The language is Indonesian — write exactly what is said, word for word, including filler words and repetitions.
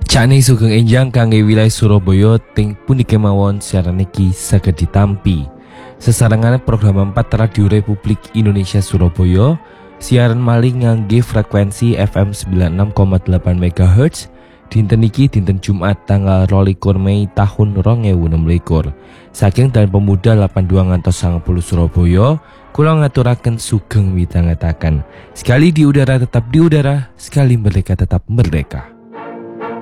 Cakne sugeng enjang kangge wilayah Surabaya ting puniki mawon siaran iki saged ditampi. Sesarengan program empat Radio Republik Indonesia Surabaya siaran malih ngangge frekuensi F M sembilan puluh enam koma delapan megahertz dinten iki dinten Jumat tanggal rolikur Mei tahun rong ewu enem likur. Saking Dalan Pemuda delapan puluh dua ngantos sangang puluh Surabaya, kula ngaturaken sugeng midhangetaken. Sekali di udara tetap di udara, sekali merdeka tetap merdeka.